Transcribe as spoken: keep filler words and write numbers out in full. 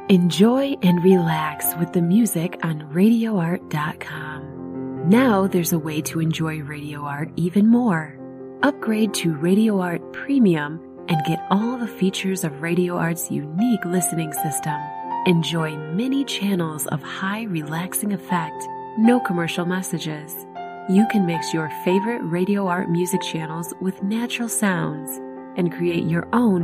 Enjoy and relax with the music on radio art dot com. Now there's a way to enjoy Radio Art even more. Upgrade to Radio Art Premium and get all the features of Radio Art's unique listening system. Enjoy many channels of high relaxing effect, no commercial messages. You can mix your favorite Radio Art music channels with natural sounds and create your own